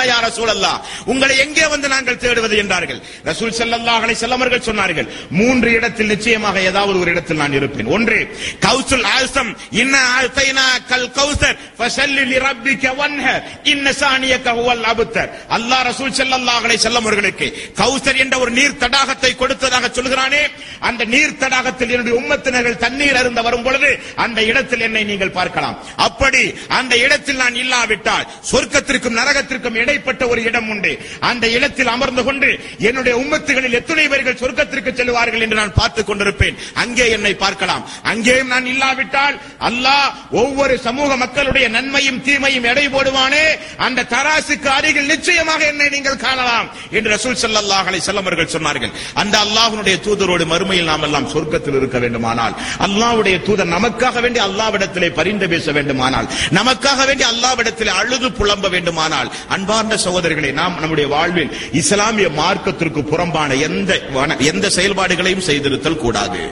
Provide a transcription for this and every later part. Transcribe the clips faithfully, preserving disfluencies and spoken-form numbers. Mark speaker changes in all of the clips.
Speaker 1: ஐனா யா ரசூலல்லாஹ், உங்களை எங்கே வந்து நாங்கள் தேடுவது என்றார்கள். ரசூல் ஸல்லல்லாஹு அலைஹி வஸல்லம் அவர்கள் சொன்னார்கள், மூன்று இடத்தில் நிச்சயமாக ஏதாவது ஒரு இடத்தில் நான் இருப்பேன். ஒன்று கௌசுல் ஆஸம், இன்னா ஆதைனா கல் கௌசர் ஃபஸல்லி லிரப்பிக வன்ஹர் இன்ன சானியக ஹுவல் அப்தர். அல்லாஹ் ரசூல் ஸல்லல்லாஹு அலைஹி வஸல்லம் அவர்களுக்கு கௌசர் என்ற ஒரு நீர் தடாகத்தை கொடுத்ததாக சொல்கிறானே, அந்த நீர் தடாகத்தில் என்னுடைய உம்மத்தினர்கள் தண்ணீர் அருந்த வரும் பொழுது அந்த இடத்தில் என்னை நீங்கள் பார்க்கலாம். அப்படி அந்த இடத்தில் நான் இல்லாவிட்டால் சொர்க்கத்திற்கும் நரகத்திற்கும் இடைப்பட்ட ஒரு இடம் உண்டு. அந்த இடத்தில் அமர்ந்து கொண்டு என்னுடைய உம்மத்துகளில் எத்தனை பேர்கள் சொர்க்கத்திற்கு செல்வார்கள் என்று நான் பார்த்துக் கொண்டிருப்பேன். அங்கே என்னை பார்க்கலாம். அங்கேயும் நான் இல்லாவிட்டால் அல்லாஹ் ஒவ்வொரு சமூக மக்களுடைய நன்மையும் தீமையும் எடை போடுவானே, அந்த தராசுக்கு அருகில் நிச்சயமாக என்னை நீங்கள் காணலாம் என்று ரசூல் ஸல்லல்லாஹு அலைஹி வஸல்லம் அவர்கள் சொன்னார்கள். அந்த அல்லாஹ்வுடைய தூதரோடு மறுமையில் நாம் எல்லாம் சொர்க்கத்தில் இருக்க வேண்டுமானால், அல்லாஹ்வுடைய தூதர் நமக்காக வேண்டி அல்லாஹ்விடத்திலே பரிந்து பேச வேண்டுமானால், நமக்காக வேண்டி அல்லாஹ்விடத்திலே அழுது புலம்ப வேண்டுமானால், அன்பார்ந்த சகோதரர்களே, நாம் நம்முடைய வாழ்வில் இஸ்லாமிய மார்க்கத்திற்கு புறம்பான எந்த எந்த செயல்பாடுகளையும் செய்திருத்தல் கூடாது.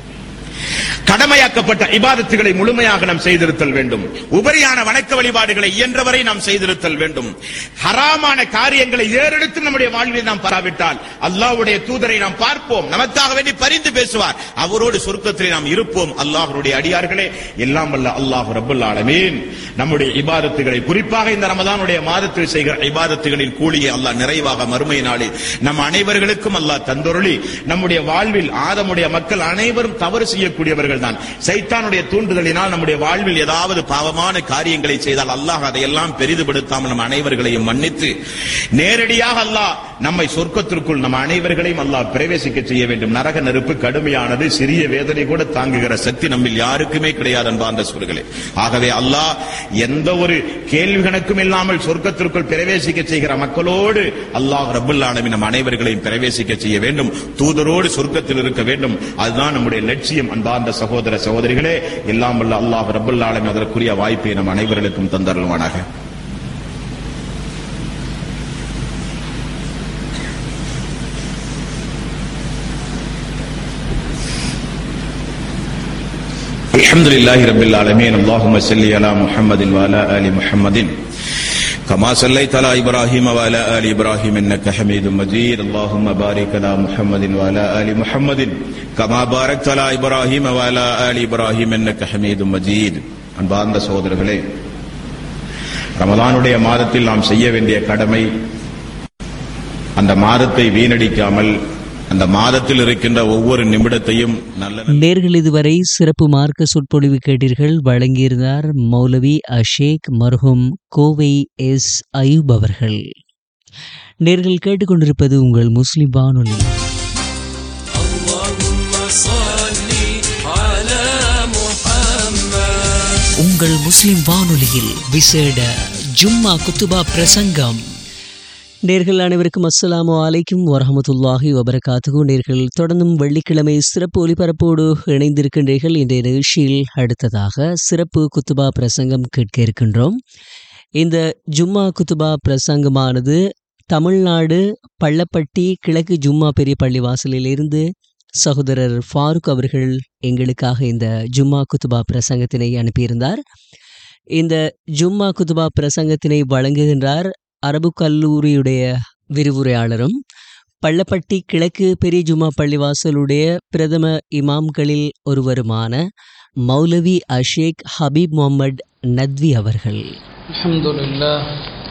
Speaker 1: கடமையாக்கப்பட்ட இபாதத்துகளை முழுமையாக நாம் செய்திருத்தல் வேண்டும். உபரியான வணக்க வழிபாடுகளை இயன்றவரை நாம் செய்திருத்தல் வேண்டும். ஹராமான காரியங்களை ஏறெடுத்து நம்முடைய வாழ்வில் நாம் பராவிட்டால் அல்லாஹ்வுடைய தூதரை நாம் பார்ப்போம், நமக்காக வேண்டி பரிந்து பேசுவார், அவரோடு சொர்க்கத்திலே நாம் இருப்போம். அல்லாஹ்வுடைய அடியார்களே, எல்லாம் வல்ல அல்லாஹ் ரப்பல் ஆலமீன் நம்முடைய இபாதத்துகளை, குறிப்பாக இந்த ரமதானுடைய மாதத்தில் செய்கிற இபாதத்துகளின் கூலியை அல்லாஹ் நிறைவாக மறுமை நாளில் நம் அனைவர்களுக்கும் அல்லாஹ் தந்தொருளி நம்முடைய வாழ்வில் ஆதமுடைய மக்கள் அனைவரும் தவறு செய்யக்கூடியவர்கள் தான். சைத்தானுடைய தூண்டுதலினால் நம்முடைய வாழ்வில் ஏதாவது பாவமான காரியங்களை செய்தால் அல்லாஹ் அதையெல்லாம் பெரிதுபடுத்தாமல் நம் அனைவர்களையும் மன்னித்து நேரடியாக அல்லாஹ் நம்மை சொர்க்கத்திற்குள் நம் அனைவர்களையும் அல்லாஹ் பிரவேசிக்க செய்ய வேண்டும். நரக நெருப்பு கடுமையானது, சிறிய வேதனை கூட தாங்குகிற சக்தி நம்மில் யாருக்குமே கிடையாது அன்பார்ந்த சூழல்களே. ஆகவே அல்லாஹ் எந்த ஒரு கேள்வி கணக்கும் இல்லாமல் சொர்க்கத்திற்குள் பிரவேசிக்க செய்கிற மக்களோடு அல்லாஹ் ரப்பல் ஆலமீன் நம் அனைவர்களையும் பிரவேசிக்க செய்ய வேண்டும். தூதரோடு சொர்க்கத்தில் இருக்க வேண்டும். அதுதான் நம்முடைய லட்சியம். அன்பார்ந்த சகோதர சகோதரிகளே, எல்லாம் வல்ல அல்லாஹ் ரப்பல் ஆலமீன் அதற்குரிய வாய்ப்பை நம் அனைவர்களுக்கும் தந்தருள்வானாக. அல்ஹம்துலில்லாஹி ரப்பில் ஆலமீன். அல்லாஹும்ம ஸல்லி அலா முஹம்மதின் வ அலா ஆலி முஹம்மதின் கமா ஸல்லைத அலா இப்ராஹீம வ அலா ஆலி இப்ராஹீம் இன்னக ஹமீதும் மஜீத். அல்லாஹும்ம பாரிக் அலா முஹம்மதின் வ அலா ஆலி முஹம்மதின் கமா பாரக்த அலா இப்ராஹீம வ அலா ஆலி இப்ராஹீம் இன்னக ஹமீதும் மஜீத். அன்பார்ந்த சகோதரர்களே, ரமலானுடைய மாதத்தில் நாம் செய்ய வேண்டிய கடமை, அந்த மாதத்தை வீணடிக்காமல் அந்த மாதத்தில் இருக்கின்ற ஒவ்வொரு நிமிடத்தையும் நல்ல.
Speaker 2: நேர்கள் இதுவரை சிறப்பு மார்க்க சொற்பொழிவு கேட்டீர்கள். வழங்கியிருந்தார் மௌலவி அஷேக் மர்ஹூம் கோவை எஸ் அயூப் அவர்கள். நேர்கள் கேட்டுக்கொண்டிருப்பது உங்கள் முஸ்லிம் வானொலி. உங்கள் முஸ்லிம் வானொலியில் விசேட ஜும்மா குத்துபா பிரசங்கம். நேர்கள் அனைவருக்கும் அஸ்ஸலாமு அலைக்கும் வரஹமத்துல்லாஹி வபரகாத்துஹு. நேர்கள் தொடர்ந்தும் வெள்ளிக்கிழமை சிறப்பு ஒலிபரப்போடு இணைந்திருக்கின்றீர்கள். இன்றைய நிகழ்ச்சியில் அடுத்ததாக சிறப்பு குத்துபா பிரசங்கம் கேட்க இருக்கின்றோம். இந்த ஜும்மா குத்துபா பிரசங்கமானது தமிழ்நாடு பள்ளப்பட்டி கிழக்கு ஜும்மா பெரிய பள்ளி வாசலில் இருந்து சகோதரர் ஃபாரூக் அவர்கள் எங்களுக்காக இந்த ஜும்மா குத்துபா பிரசங்கத்தினை அனுப்பியிருந்தார். இந்த ஜும்மா குத்துபா பிரசங்கத்தினை வழங்குகின்றார் அரபு கல்லூரியுடைய விரிவுரையாளரும் பள்ளப்பட்டி கிழக்கு பெரிய ஜும்மா பள்ளிவாசலுடைய பிரதம இமாம்களில் ஒருவருமான மௌலவி அஷேக் ஹபீப் முகமது நத்வி அவர்கள்.
Speaker 3: அல்ஹம்துலில்லாஹ்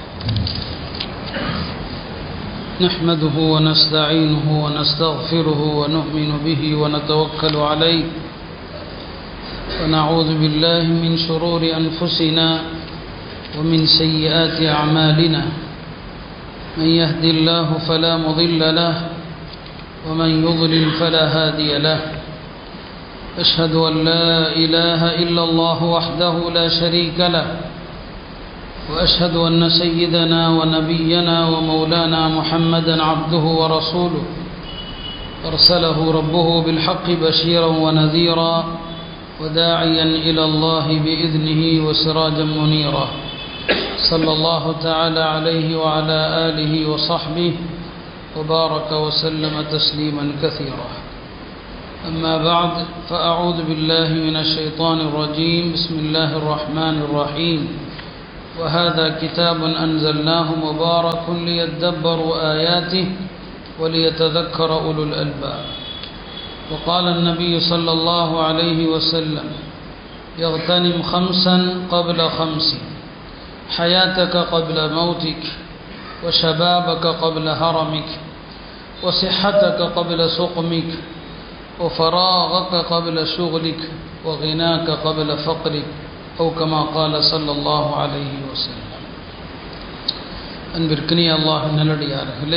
Speaker 3: نحمده ونستعينه ونستغفره ونؤمن به ونتوكل عليه ونعوذ بالله من شرور أنفسنا ومن سيئات أعمالنا من يهد الله فلا مضل له ومن يضلل فلا هادي له أشهد أن لا إله إلا الله وحده لا شريك له وأشهد أن سيدنا ونبينا ومولانا محمدا عبده ورسوله أرسله ربه بالحق بشيرا ونذيرا وداعيا إلى الله بإذنه وسراجا منيرا صلى الله تعالى عليه وعلى آله وصحبه وبارك وسلم تسليما كثيرا. أما بعد فأعوذ بالله من الشيطان الرجيم. بسم الله الرحمن الرحيم. وهذا كتاب أنزلناه مبارك ليدبروا آياته وليتذكر أولو الألباب. وقال النبي صلى الله عليه وسلم: يغتنم خمسا قبل خمس: حياتك قبل موتك، وشبابك قبل هرمك، وصحتك قبل سقمك، وفراغك قبل شغلك، وغناك قبل فقرك، أو كما قال صلى الله عليه وسلم. அன்பிற்கினிய அல்லாஹ்வின் நல்லடியார்களே,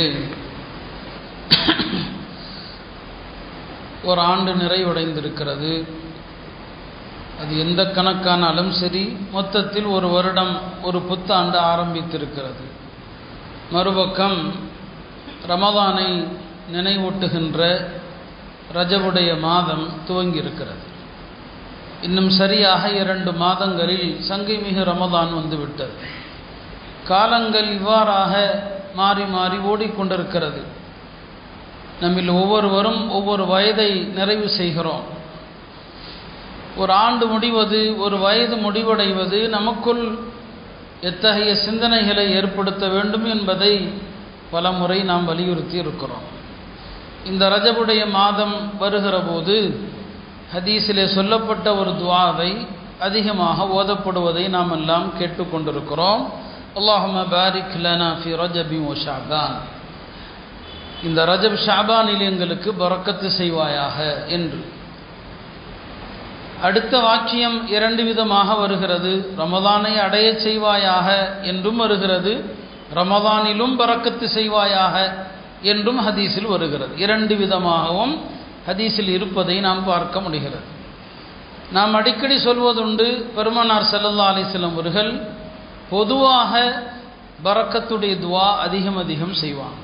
Speaker 3: ஒரு ஆண்டு நிறைவடைந்திருக்கிறது. அது எந்த கணக்கானாலும் சரி, மொத்தத்தில் ஒரு வருடம், ஒரு புத்தாண்டு ஆரம்பித்திருக்கிறது. மறுபக்கம் ரமதானை நினைவூட்டுகின்ற ரஜபுடைய மாதம் துவங்கியிருக்கிறது. இன்னும் சரியாக இரண்டு மாதங்களில் சங்கைமிகு ரமதான் வந்துவிட்டது. காலங்கள் இவ்வாறாக மாறி மாறி ஓடிக்கொண்டிருக்கிறது. நம்மில் ஒவ்வொருவரும் ஒவ்வொரு வயதை நிறைவு செய்கிறோம். ஒரு ஆண்டு முடிவது, ஒரு வயது முடிவடைவது நமக்குள் எத்தகைய சிந்தனைகளை ஏற்படுத்த வேண்டும் என்பதை பல முறை நாம் வலியுறுத்தி இருக்கிறோம். இந்த ரஜபுடைய மாதம் வருகிற போது ஹதீஸிலே சொல்லப்பட்ட ஒரு துஆவை அதிகமாக ஓதப்படுவதை நாம் எல்லாம் கேட்டுக்கொண்டிருக்கிறோம். அல்லாஹும்ம பாரிக் லனா ஃபி ரஜபி வ ஷஅபான். இந்த ரஜப் ஷஅபானில் எங்களுக்கு பரக்கத்து செய்வாயாக என்று. அடுத்த வாக்கியம் இரண்டு விதமாக வருகிறது. ரமதானை அடைய செய்வாயாக என்றும் வருகிறது, ரமதானிலும் பரக்கத்து செய்வாயாக என்றும் ஹதீஸில் வருகிறது. இரண்டு விதமாகவும் ஹதீஸில் இருப்பதை நாம் பார்க்க முடிகிறது. நாம் அடிக்கடி சொல்வதுண்டு, பெருமானார் ஸல்லல்லாஹு அலைஹி வஸல்லம் அவர்கள் பொதுவாக பரக்கத்துடைய துஆ அதிகம் அதிகம் செய்வாங்க.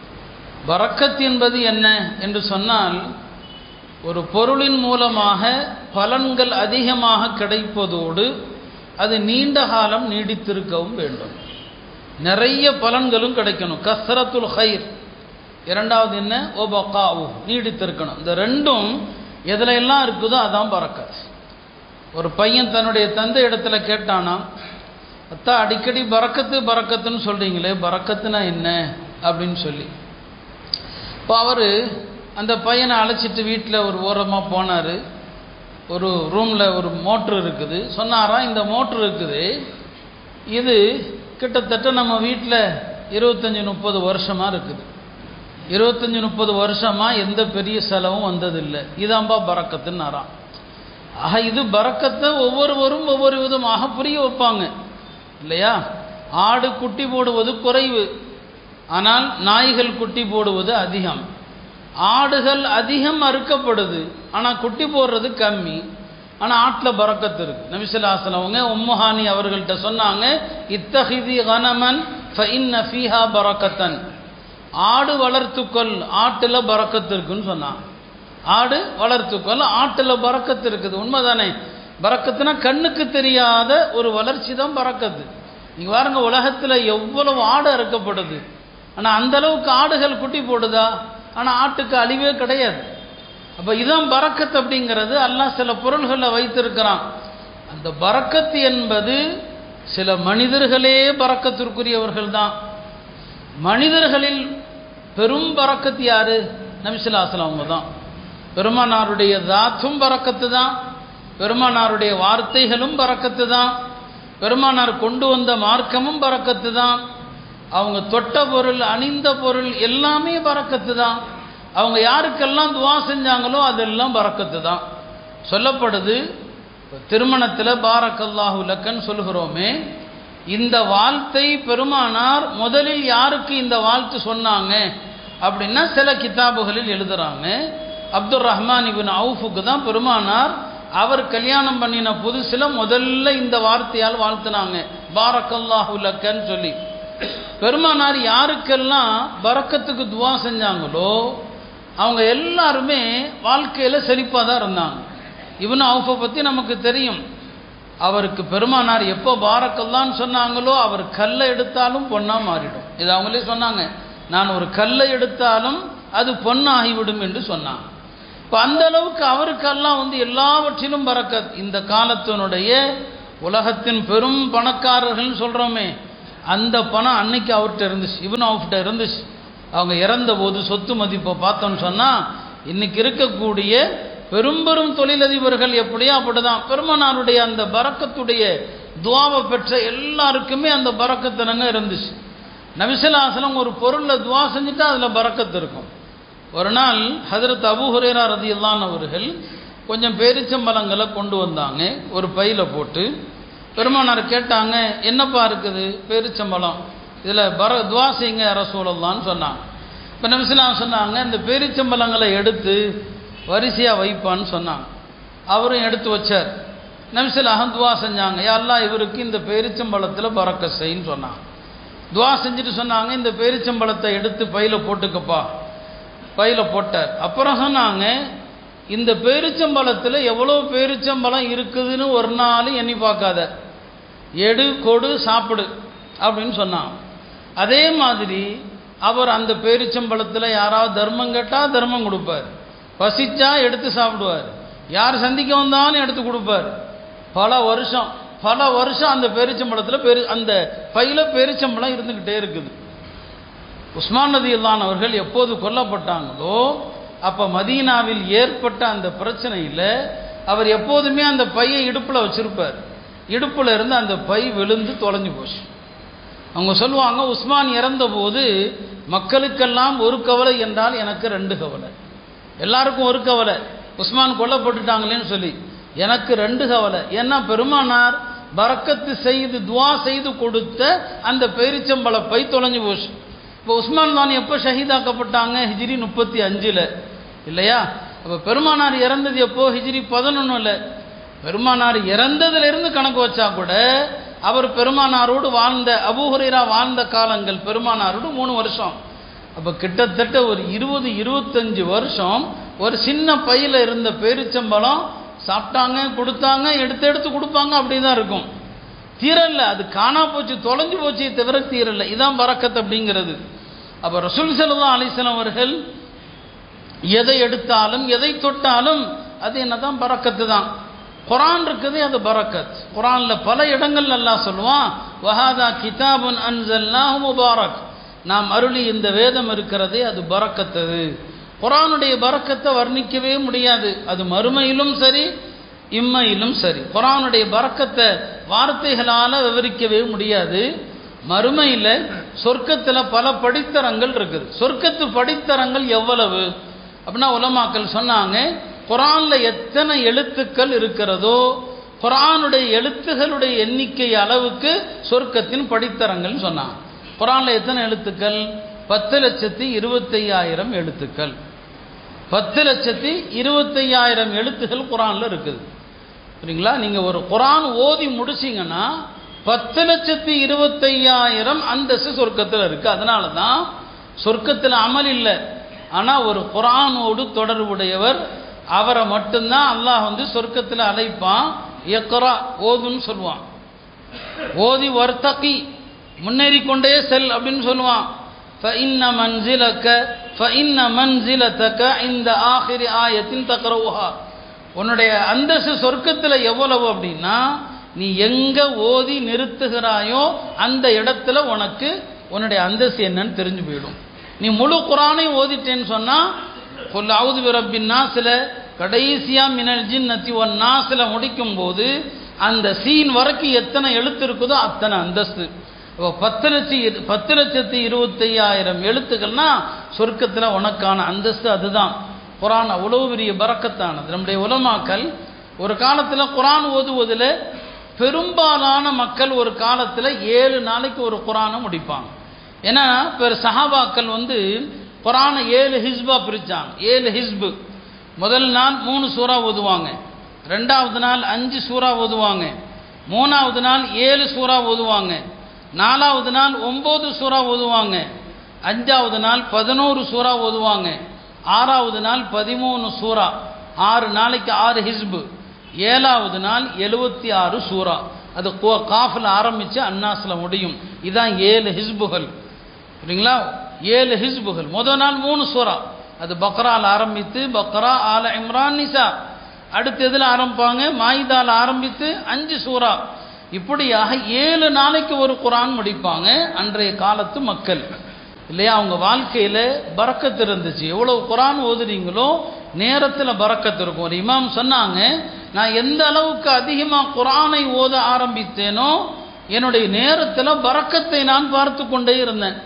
Speaker 3: பரக்கத் என்பது என்ன என்று சொன்னால், ஒரு பொருளின் மூலமாக பலன்கள் அதிகமாக கிடைப்பதோடு அது நீண்ட காலம் நீடித்திருக்கவும் வேண்டும். நிறைய பலன்களும் கிடைக்கணும். கஸ்ரத்துல் ஹைர். இரண்டாவது என்ன? ஒபகாவு, நீடித்திருக்கணும். இந்த ரெண்டும் எதுல எல்லாம் இருக்குதோ அதான் பரக்கத். ஒரு பையன் தன்னுடைய தந்தை இடத்துல கேட்டானா, அத்தா அடிக்கடி பரக்கத்து பரக்கத்துன்னு சொல்றீங்களே, பரக்கத்துனா என்ன அப்படின்னு சொல்லி. இப்போ அவர் அந்த பையனை அழைச்சிட்டு வீட்டில் ஒரு ஓரமாக போனார். ஒரு ரூமில் ஒரு மோட்ரு இருக்குது. சொன்னாராம், இந்த மோட்ரு இருக்குது, இது கிட்டத்தட்ட நம்ம வீட்டில் இருபத்தஞ்சி முப்பது வருஷமாக இருக்குது. இருபத்தஞ்சி முப்பது வருஷமாக எந்த பெரிய செலவும் வந்ததில்லை. இதாம்பா பரக்கத்துன்னாராம். ஆக இது பரக்கத்தை ஒவ்வொருவரும் ஒவ்வொரு விதமாக புரிய வைப்பாங்க இல்லையா? ஆடு குட்டி போடுவது குறைவு, ஆனால் நாய்கள் குட்டி போடுவது அதிகம். ஆடுகள் அதிகம் அறுக்கப்படுது, ஆனால் குட்டி போடுறது கம்மி. ஆனால் ஆட்டில் பரக்கத்து இருக்கு. நபி ஸல்லல்லாஹு அலைஹி வஸல்லம் உம்முஹானி அவர்கள்ட்ட சொன்னாங்க, இத்தஹிதி கனமன் ஃபஇன்ன ஃபீஹா பரக்கத்தன். ஆடு வளர்த்துக்கொள், ஆட்டில் பரக்கத்து இருக்குன்னு சொன்னாங்க. ஆடு வளர்த்துக்கொள், ஆட்டில் பரக்கத்து இருக்குது. உண்மைதானே? பரக்கத்துனா கண்ணுக்கு தெரியாத ஒரு வளர்ச்சி தான் பரக்கத்து. நீங்க பாருங்க, உலகத்தில் எவ்வளவு ஆடு அறுக்கப்படுது, ஆனால் அந்த அளவுக்கு ஆடுகள் குட்டி போடுதா? ஆனால் ஆட்டுக்கு அழிவே கிடையாது. அப்போ இதுதான் பரக்கத் அப்படிங்கிறது. அல்லாஹ் சில பொருள்களை வைத்திருக்கிறான். அந்த பரக்கத் என்பது சில மனிதர்களே பரக்கத்திற்குரியவர்கள் தான். மனிதர்களில் பெரும் பரக்கத் யாரு? நபி ஸல்லல்லாஹு அலைஹி வஸல்லம் அவங்க தான். பெருமானாருடைய தாத்தும் பரக்கத்து தான், பெருமானாருடைய வார்த்தைகளும் பரக்கத்து தான், பெருமானார் கொண்டு வந்த மார்க்கமும் பரக்கத்து தான், அவங்க தொட்ட பொருள், அணிந்த பொருள் எல்லாமே பரக்கத்து தான். அவங்க யாருக்கெல்லாம் துவா செஞ்சாங்களோ அதெல்லாம் பரக்கத்து தான். சொல்லப்படுது, திருமணத்தில் பாரக்கல்லாஹு லக்கன்னு சொல்கிறோமே, இந்த வாழ்த்தை பெருமானார் முதலில் யாருக்கு இந்த வாழ்த்து சொன்னாங்க அப்படின்னா சில கிதாபுகளில் எழுதுறாங்க. அப்துல் ரஹ்மான் இப்னு அவுஃபுக்கு தான் பெருமானார் அவர் கல்யாணம் பண்ணின புதுசில் முதல்ல இந்த வார்த்தையால் வாழ்த்துனாங்க, பாரக்கல்லாஹு லக்கன்னு சொல்லி. பெருமானார் யாருக்கெல்லாம் பரக்கத்துக்கு துவா செஞ்சாங்களோ அவங்க எல்லாருமே வாழ்க்கையில் செழிப்பாக தான் இருந்தாங்க. இப்னு அவுஃபை பற்றி நமக்கு தெரியும். அவருக்கு பெருமானார் எப்போ பாரக்கல்லான்னு சொன்னாங்களோ அவர் கல்லை எடுத்தாலும் பொண்ணாக மாறிடும். இது அவங்களே சொன்னாங்க, நான் ஒரு கல்லை எடுத்தாலும் அது பொண்ணாகிவிடும் என்று சொன்னாங்க. இப்போ அந்த அளவுக்கு அவருக்கெல்லாம் வந்து எல்லாவற்றிலும் பரக்கத். இந்த காலத்தினுடைய உலகத்தின் பெரும் பணக்காரர்கள்னு சொல்கிறோமே, அந்த பணம் அன்னைக்கு அவர்கிட்ட இருந்துச்சு, இவன் அவர்கிட்ட இருந்துச்சு. அவங்க இறந்த போது சொத்து மதிப்பை பார்த்தோன்னு சொன்னால் இன்னைக்கு இருக்கக்கூடிய பெரும் பெரும் தொழிலதிபர்கள் எப்படியோ அப்படிதான் பெருமானாருடைய அந்த பரக்கத்துடைய துவாவை பெற்ற எல்லாருக்குமே அந்த பரக்கத்தினங்க இருந்துச்சு. நபிஸல்லல்லாஹு ஒரு பொருளில் துவா செஞ்சுட்டா அதில் பரக்கத்து இருக்கும். ஒரு நாள் ஹஜ்ரத் அபூ ஹுரைரா ரலியல்லாஹு அன்ஹு அவர்கள் கொஞ்சம் பேரிச்சம்பழங்களை கொண்டு வந்தாங்க, ஒரு பையில போட்டு. பெருமானார் கேட்டாங்க, என்னப்பா இருக்குது? பேரிச்சம்பழம், இதில் பர துவா செய்யுங்க ரசூலுல்லாஹ்னு சொன்னாங்க. இப்போ நபிஸல்லல்லாஹு சொன்னாங்க, இந்த பேரிச்சம்பழங்களை எடுத்து வரிசையாக வைப்பான்னு சொன்னாங்க. அவரும் எடுத்து வச்சார். நபிஸல்லல்லாஹு துவா செஞ்சாங்க, யா அல்லாஹ் இவருக்கு இந்த பேரிச்சம்பழத்தில் பரக்க செய்யின்னு சொன்னாங்க. துவா செஞ்சுட்டு சொன்னாங்க, இந்த பேரிச்சம்பழத்தை எடுத்து பையில போட்டுக்கப்பா. பையில போட்டார். அப்புறம் சொன்னாங்க, இந்த பேரிச்சம்பழத்தில் எவ்வளோ பேரிச்சம்பழம் இருக்குதுன்னு ஒரு நாள் எண்ணி பார்க்காத, எடு கொடு சாப்பிடு அப்படின்னு சொன்னாங்க. அதே மாதிரி அவர் அந்த பேரிச்சம்பழத்தில் யாராவது தர்மம் கேட்டால் தர்மம் கொடுப்பார், பசிச்சா எடுத்து சாப்பிடுவார், யார் சந்திக்க வந்தாலும் எடுத்து கொடுப்பார். பல வருஷம் பல வருஷம் அந்த பேரிச்சம்பழத்தில் பெரு அந்த பையில பேரிச்சம்பழம் இருந்துக்கிட்டே இருக்குது. உஸ்மான் ரலியல்லாஹு அன்ஹு அவர்கள் எப்போது கொல்லப்பட்டாங்களோ அப்போ மதீனாவில் ஏற்பட்ட அந்த பிரச்சனையில் அவர் எப்போதுமே அந்த பையை இடுப்பில் வச்சிருப்பார். இடுப்பில் இருந்து அந்த பை விழுந்து தொலைஞ்சு போச்சு. அவங்க சொல்லுவாங்க, உஸ்மான் இறந்த போது மக்களுக்கெல்லாம் ஒரு கவலை என்றால் எனக்கு ரெண்டு கவலை. எல்லாருக்கும் ஒரு கவலை, உஸ்மான் கொல்லப்பட்டுட்டாங்களேன்னு சொல்லி. எனக்கு ரெண்டு கவலை. ஏன்னா பெருமானார் பரக்கத்து செய்து துவா செய்து கொடுத்த அந்த பேரிச்சம்பழ பை தொலைஞ்சு போச்சு. இப்போ உஸ்மான் தான் எப்போ ஷஹீதாக்கப்பட்டாங்க? ஹிஜ்ரி முப்பத்தி அஞ்சில் இல்லையா? அப்போ பெருமானார் இறந்தது எப்போ? ஹிஜ்ரி பதினொன்னுல. பெருமானார் இறந்ததுலேருந்து கணக்கு வச்சா கூட அவர் பெருமானாரோடு வாழ்ந்த, அபூ ஹுரைரா வாழ்ந்த காலங்கள் பெருமானாரோடு மூணு வருஷம். அப்போ கிட்டத்தட்ட ஒரு இருபது இருபத்தஞ்சு வருஷம் ஒரு சின்ன பையில் இருந்த பேரிச்சம்பழம் சாப்பிட்டாங்க, கொடுத்தாங்க, எடுத்து எடுத்து கொடுப்பாங்க, அப்படி தான் இருக்கும். தீரல்ல, அது காணா போச்சு, தொலைஞ்சு போச்சு, தவிர தீரல்ல. இதான் பரக்கத் அப்படிங்கிறது. அப்போ ரசூல் ஸல்லல்லாஹு அலைஹி வஸல்லம் அவர்கள் எதை எடுத்தாலும் எதை தொட்டாலும் அது என்னதான் பரக்கத்து தான். குர்ஆன் இருக்குது, அது பரக்கத். குர்ஆன்ல பல இடங்கள் அல்லாஹ் சொல்லுவான், வஹாதா கிதாபுன் அன்ஸல்னாஹு முபாரக், நாம் அருளி இந்த வேதம் இருக்கிறதே அது பரக்கத்தது. குர்ஆனுடைய பரக்கத்தை வர்ணிக்கவே முடியாது. அது மறுமையிலும் சரி இம்மையிலும் சரி. குர்ஆனுடைய பரக்கத்தை வார்த்தைகளால் விவரிக்கவே முடியாது. மறுமையில் சொர்க்கத்தில் பல படித்தரங்கள் இருக்குது. சொர்க்கத்து படித்தரங்கள் எவ்வளவு அப்படின்னா உலமாக்கள் சொன்னாங்க, குர்ஆனில் எத்தனை எழுத்துக்கள் இருக்கிறதோ குர்ஆனுடைய எழுத்துகளுடைய எண்ணிக்கை அளவுக்கு சொர்க்கத்தின் படித்தரங்கள் சொன்னாங்க. குர்ஆனில் எத்தனை எழுத்துக்கள்? பத்து லட்சத்தி இருபத்தையாயிரம் எழுத்துக்கள். பத்து லட்சத்தி இருபத்தையாயிரம் எழுத்துக்கள் குர்ஆனில் இருக்குது. சரிங்களா? நீங்கள் ஒரு குர்ஆன் ஓதி முடிச்சிங்கன்னா பத்து லட்சத்தி இருபத்தையாயிரம் அந்தஸ்து சொர்க்கத்தில் இருக்குது. அதனால தான் சொர்க்கத்தில் அமல் இல்லை, ஆனால் ஒரு குர்ஆனோடு தொடர்புடையவர் அவரை மட்டும்தான் அல்லாஹ் வந்து சொர்க்கத்தில் அழைப்பான். இக்ரா, ஓதுன்னு சொல்லுவான். ஓதி வர்த்தகி, முன்னேறி கொண்டே செல் அப்படின்னு சொல்லுவான். فإن منزلك فإن منزلتك عند آخر آية تقرأها, உன்னுடைய அந்தஸ்து சொர்க்கத்தில் எவ்வளவு அப்படின்னா நீ எங்க ஓதி நிறுத்துகிறாயோ அந்த இடத்துல உனக்கு உன்னுடைய அந்தஸ்து என்னன்னு தெரிஞ்சு போயிடும். நீ முழு குர்ஆனையும் ஓதிட்டேன்னு சொன்னா குல் அஊது பிரப்பின் நாஸ்ல கடைசியா மினல் ஜின்னத்தி வன் நாஸ்ல முடிக்கும் போது அந்த சீன் வரைக்கும் எத்தனை எழுத்து இருக்குதோ அத்தனை அந்தஸ்து. பத்து லட்சத்தி பத்து லட்சத்தி இருபத்தையாயிரம் எழுத்துக்கள்னா சொர்க்கத்தில் உனக்கான அந்தஸ்து அதுதான். குர்ஆன் அவ்வளவு பெரிய பரக்கத்தானது. நம்முடைய உலமாக்கள் ஒரு காலத்தில் குர்ஆன் ஓதுவதில் பெரும்பாலான மக்கள் ஒரு காலத்தில் ஏழு நாளைக்கு ஒரு குர்ஆனை முடிப்பாங்க. ஏன்னா இப்போ சஹாபாக்கள் வந்து குர்ஆனை ஏழு ஹிஸ்பா பிரித்தாங்க. ஏழு ஹிஸ்பு. முதல் நாள் மூணு சூறா ஓதுவாங்க, ரெண்டாவது நாள் அஞ்சு சூறா ஓதுவாங்க, மூணாவது நாள் ஏழு சூறா ஓதுவாங்க, நாலாவது நாள் ஒம்பது சூறா ஓதுவாங்க, அஞ்சாவது நாள் பதினோரு சூறா ஓதுவாங்க, ஆறாவது நாள் பதிமூணு சூறா, ஆறு நாளைக்கு ஆறு ஹிஸ்பு, ஏழாவது நாள் எழுபத்தி ஆறு சூறா. அது காஃபில் ஆரம்பித்து அன்னாஸில் முடியும். இதுதான் ஏழு ஹிஸ்புகள். சரிங்களா? ஏழு ஹிஸ்புகள். முதல் நாள் மூணு சூறா, அது பக்ரால் ஆரம்பித்து பக்ரா, ஆல இம்ரான், நிசா. அடுத்து எதில் ஆரம்பிப்பாங்க? மாயிதால் ஆரம்பித்து அஞ்சு சூறா, இப்படியாக ஏழு நாளைக்கு ஒரு குரான் முடிப்பாங்க அன்றைய காலத்து மக்கள் இல்லையா. அவங்க வாழ்க்கையில் பரக்கத்து இருந்துச்சு. எவ்வளவு குரான் ஓதுறீங்களோ நேரத்தில் பரக்கத்து இருக்கும். ஒரு இமாம் சொன்னாங்க, நான் எந்த அளவுக்கு அதிகமாக குரானை ஓத ஆரம்பித்தேனோ என்னுடைய நேரத்தில் பரக்கத்தை நான் பார்த்து கொண்டே இருந்தேன்.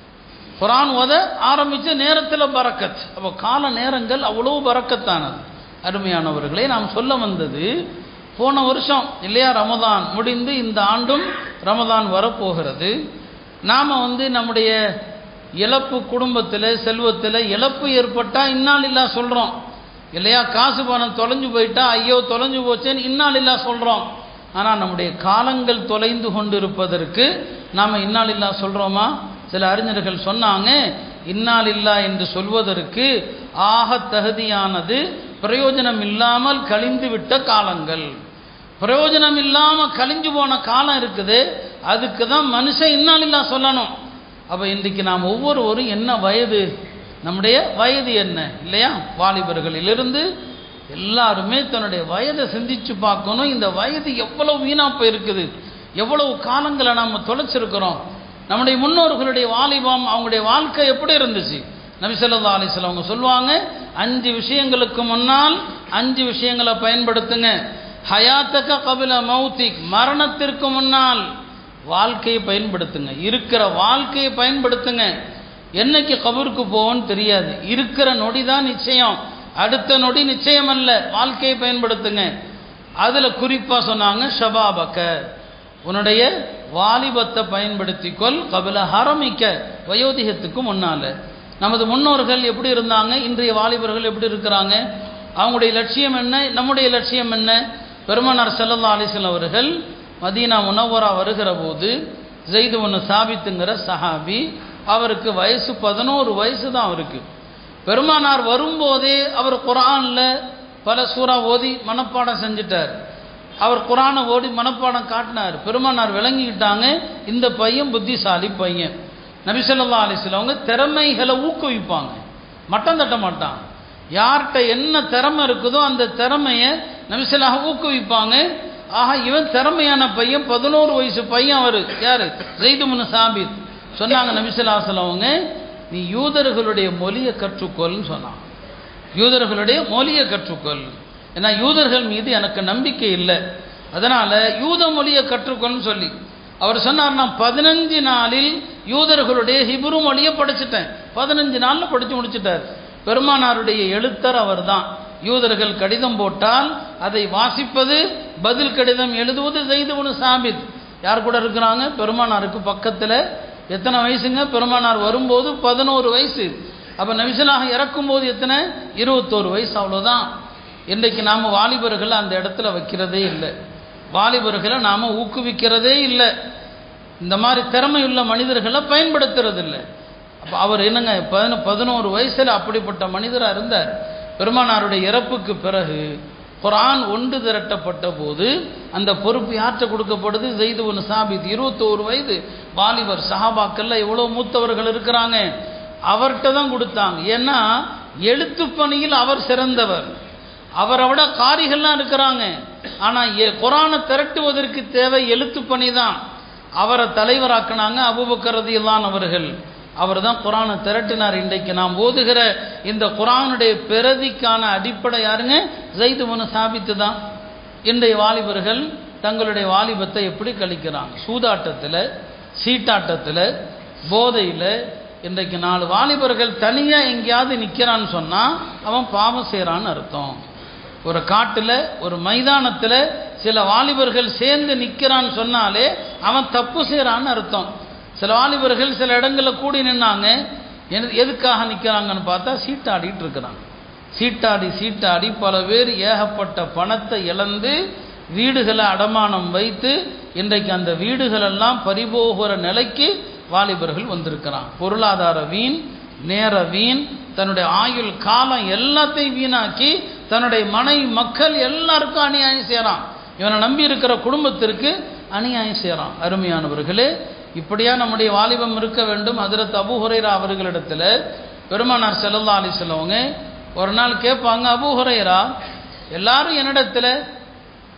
Speaker 3: குரான் ஓத ஆரம்பித்த நேரத்தில் பரக்கத். அப்போ கால நேரங்கள் அவ்வளோ பரக்கத்தானது. அருமையானவர்களே, நாம் சொல்ல வந்தது, போன வருஷம் இல்லையா ரமதான் முடிந்து இந்த ஆண்டும் ரமதான் வரப்போகிறது. நாம் வந்து நம்முடைய இழப்பு, குடும்பத்தில் செல்வத்தில் இழப்பு ஏற்பட்டால் இன்னாலில்லா சொல்கிறோம் இல்லையா. காசு பணம் தொலைஞ்சு போயிட்டா ஐயோ தொலைஞ்சு போச்சேன்னு இன்னாலில்லா சொல்கிறோம். ஆனால் நம்முடைய காலங்கள் தொலைந்து கொண்டு இருப்பதற்கு நாம் இன்னாலில்லா சொல்கிறோமா? சில அறிஞர்கள் சொன்னாங்க, இன்னாலில்லா என்று சொல்வதற்கு ஆக தகுதியானது பிரயோஜனம் இல்லாமல் கழிந்து விட்ட காலங்கள். பிரயோஜனம் இல்லாமல் கழிஞ்சு போன காலம் இருக்குது, அதுக்கு தான் மனுஷன் இன்னாலில்லா சொல்லணும். அப்போ இன்றைக்கு நாம் ஒவ்வொருவரும் என்ன வயது, நம்முடைய வயது என்ன இல்லையா, வாலிபர்களிலிருந்து எல்லாருமே தன்னுடைய வயதை சிந்திச்சு பார்க்கணும். இந்த வயது எவ்வளவு வீணா போயிருக்குது, எவ்வளவு காலங்களை நாம் தொலைச்சிருக்கிறோம். நம்முடைய முன்னோர்களுடைய வாலிபம், அவங்களுடைய வாழ்க்கை எப்படி இருந்துச்சு? நபி ஸல்லல்லாஹு அலைஹி வஸல்லம் அவங்க சொல்லுவாங்க, அஞ்சு விஷயங்களுக்கு முன்னால் அஞ்சு விஷயங்களை பயன்படுத்துங்க. ஹயாத்தக கபில மௌத்திக், மரணத்திற்கு முன்னால் வாழ்க்கையை பயன்படுத்துங்க. இருக்கிற வாழ்க்கையை பயன்படுத்துங்க. என்னைக்கு கபருக்கு போவோன்னு தெரியாது. இருக்கிற நொடி தான் நிச்சயம், அடுத்த நொடி நிச்சயம் அல்ல. வாழ்க்கையை பயன்படுத்துங்க. அதில் குறிப்பாக சொன்னாங்க, ஷபாபக்க, உன்னுடைய வாலிபத்தை பயன்படுத்திக்கொள், கபில ஹரமிக்க, வயோதிகத்துக்கு முன்னால். நமது முன்னோர்கள் எப்படி இருந்தாங்க, இன்றைய வாலிபர்கள் எப்படி இருக்கிறாங்க, அவங்களுடைய லட்சியம் என்ன, நம்முடைய லட்சியம் என்ன? பெருமானார் ஸல்லல்லாஹு அலைஹி வஸல்லம் அவர்கள் மதீனா முனவ்வரா வருகிற போது ஸைத் இப்னு சாபித்துங்கிற சஹாபி, அவருக்கு வயசு பதினோரு வயசு தான் அவருக்கு. பெருமானார் வரும்போதே அவர் குர்ஆனில் பல சூறா ஓதி மனப்பாடம் செஞ்சிட்டார். அவர் குர்ஆனை ஓடி மனப்பாடம் காட்டினார். பெருமானார் விளங்கிக்கிட்டாங்க, இந்த பையன் புத்திசாலி பையன். நபி ஸல்லல்லாஹு அலைஹி வஸல்லம் அவங்க திறமைகளை ஊக்குவிப்பாங்க, மட்டம் தட்ட மாட்டாங்க. யார்கிட்ட என்ன திறமை இருக்குதோ அந்த திறமையை நபி ஸல்லல்லாஹு ஊக்குவிப்பாங்க. ஆஹா, இவன் திறமையான பையன், பதினோரு வயசு பையன். அவர் யாரு? ஸைத் இப்னு சாபித். சொன்னாங்க நபி ஸல்லல்லாஹு அலைஹி வஸல்லம் அவங்க, நீ யூதர்களுடைய மொழியை கற்றுக்கொள்னு சொன்னாங்க. யூதர்களுடைய மொழியை கற்றுக்கொள், ஏன்னா யூதர்கள் மீது எனக்கு நம்பிக்கை இல்லை, அதனால யூத மொழியை கற்றுக்கொள்னு சொல்லி அவர் சொன்னார். நான் பதினஞ்சு நாளில் யூதர்களுடைய ஹிப்ரு மொழியை படிச்சுட்டேன். பதினஞ்சு நாளில் படித்து முடிச்சுட்டார். பெருமானாருடைய எழுத்தர் அவர் தான். யூதர்கள் கடிதம் போட்டால் அதை வாசிப்பது, பதில் கடிதம் எழுதுவது ஸைத் இப்னு சாபித். யார் கூட இருக்கிறாங்க? பெருமானாருக்கு பக்கத்தில். எத்தனை வயசுங்க? பெருமானார் வரும்போது பதினோரு வயசு. அப்போ நபி ஸல்லல்லாஹு இறக்கும்போது எத்தனை? இருபத்தோரு வயசு, அவ்வளோதான். இன்றைக்கு நாம் வாலிபர்களை அந்த இடத்துல வைக்கிறதே இல்லை, வாலிபர்களை நாம் ஊக்குவிக்கிறதே இல்லை, இந்த மாதிரி திறமையுள்ள மனிதர்களை பயன்படுத்துறது இல்லை. அப்போ அவர் என்னங்க பதின பதினோரு வயசில் அப்படிப்பட்ட மனிதராக இருந்தார். பெருமானாருடைய இறப்புக்கு பிறகு குர்ஆன் ஒன்று திரட்டப்பட்ட போது அந்த பொறுப்பு யார்கிட்ட கொடுக்கப்படுது? ஸைத் இப்னு சாபித். இருபத்தோரு வயது வாலிபர். சஹாபாக்கள்ல எவ்வளோ மூத்தவர்கள் இருக்கிறாங்க, அவர்கிட்ட தான் கொடுத்தாங்க. ஏன்னா எழுத்து பணியில் அவர் சிறந்தவர், அவரை விட காரிகள்லாம் இருக்கிறாங்க. ஆனால் குர்ஆனை திரட்டுவதற்கு தேவை எழுத்து பணி தான். அவரை தலைவராக்கினாங்க அபூபக்கர் ரலியல்லாஹு அவர்கள். அவர் தான் குர்ஆனை திரட்டினார். இன்றைக்கு நாம் ஓதுகிற இந்த குர்ஆனுடைய பிரதிக்கான அடிப்படை யாருங்க? ஸைத் இப்னு சாபித் தான். இன்றைய வாலிபர்கள் தங்களுடைய வாலிபத்தை எப்படி கழிக்கிறாங்க? சூதாட்டத்தில், சீட்டாட்டத்தில், போதையில். இன்றைக்கு நாலு வாலிபர்கள் தனியாக எங்கேயாவது நிற்கிறான்னு சொன்னால் அவன் பாவம் செய்கிறான்னு அர்த்தம். ஒரு காட்டில், ஒரு மைதானத்தில் சில வாலிபர்கள் சேர்ந்து நிற்கிறான்னு சொன்னாலே அவன் தப்பு செய்கிறான்னு அர்த்தம். சில வாலிபர்கள் சில இடங்களில் கூடி நின்னாங்க, எதுக்காக நிற்கிறாங்கன்னு பார்த்தா சீட்டாடிட்டு இருக்கிறாங்க. சீட்டாடி சீட்டாடி பல பேர் ஏகப்பட்ட பணத்தை இழந்து வீடுகளை அடமானம் வைத்து இன்றைக்கு அந்த வீடுகளெல்லாம் பறிபோகிற நிலைக்கு வாலிபர்கள் வந்திருக்கிறான். பொருளாதார வீண், நேர வீண், தன்னுடைய ஆயுள் காலம் எல்லாத்தையும் வீணாக்கி தன்னுடைய மனைவி மக்கள் எல்லாருக்கும் அநியாயம் செய்கிறான். இவனை நம்பி இருக்கிற குடும்பத்திற்கு அநியாயம் செய்கிறான். அருமையானவர்களே, இப்படியா நம்முடைய வாலிபம் இருக்க வேண்டும்? ஹஜ்ரத் அபூ ஹுரைரா அவர்களிடத்தில் பெருமானார் ஸல்லல்லாஹு அலைஹி வஸல்லம் ஒரு நாள் கேட்பாங்க, அபூ ஹுரைரா, எல்லாரும் என்னிடத்தில்